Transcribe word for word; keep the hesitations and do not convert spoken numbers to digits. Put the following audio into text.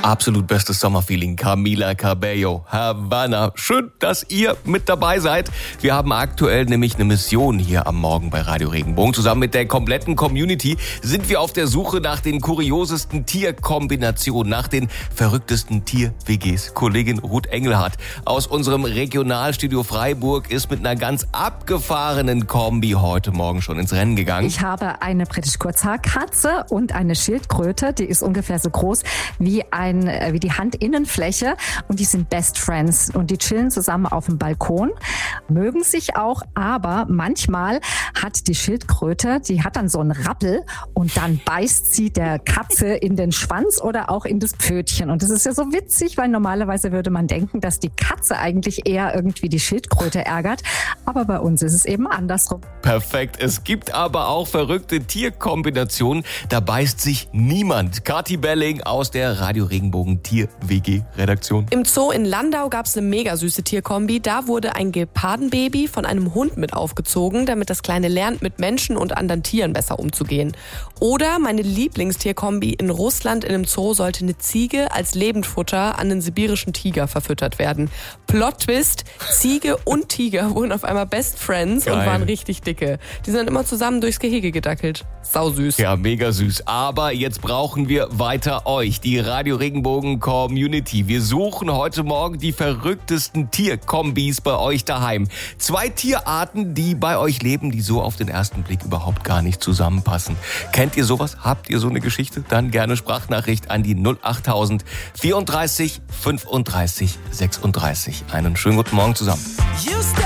Absolut bestes Sommerfeeling. Camila Cabello, Havana. Schön, dass ihr mit dabei seid. Wir haben aktuell nämlich eine Mission hier am Morgen bei Radio Regenbogen. Zusammen mit der kompletten Community sind wir auf der Suche nach den kuriosesten Tierkombinationen, nach den verrücktesten Tier-W Gs. Kollegin Ruth Engelhardt aus unserem Regionalstudio Freiburg ist mit einer ganz abgefahrenen Kombi heute Morgen schon ins Rennen gegangen. Ich habe eine britisch Kurzhaarkatze und eine Schildkröte, die ist ungefähr so groß wie ein wie die Handinnenfläche und die sind Best Friends und die chillen zusammen auf dem Balkon, mögen sich auch, aber manchmal hat die Schildkröte, die hat dann so einen Rappel und dann beißt sie der Katze in den Schwanz oder auch in das Pfötchen und das ist ja so witzig, weil normalerweise würde man denken, dass die Katze eigentlich eher irgendwie die Schildkröte ärgert, aber bei uns ist es eben andersrum. Perfekt, es gibt aber auch verrückte Tierkombinationen, da beißt sich niemand. Kathi Belling aus der Radio Regenbogen Tier-W G-Redaktion. Im Zoo in Landau gab es eine mega süße Tierkombi. Da wurde ein Gepardenbaby von einem Hund mit aufgezogen, damit das Kleine lernt, mit Menschen und anderen Tieren besser umzugehen. Oder meine Lieblingstierkombi in Russland in einem Zoo sollte eine Ziege als Lebendfutter an den sibirischen Tiger verfüttert werden. Plot-Twist, Ziege und Tiger wurden auf einmal Best Friends. Geil. Und waren richtig dicke. Die sind immer zusammen durchs Gehege gedackelt. Sau süß. Ja, mega süß. Aber jetzt brauchen wir weiter euch, die Radio Regenbogen Community. Wir suchen heute Morgen die verrücktesten Tierkombis bei euch daheim. Zwei Tierarten, die bei euch leben, die so auf den ersten Blick überhaupt gar nicht zusammenpassen. Kennt ihr sowas? Habt ihr so eine Geschichte? Dann gerne Sprachnachricht an die null acht tausend vierunddreißig fünfunddreißig sechsunddreißig. Einen schönen guten Morgen zusammen.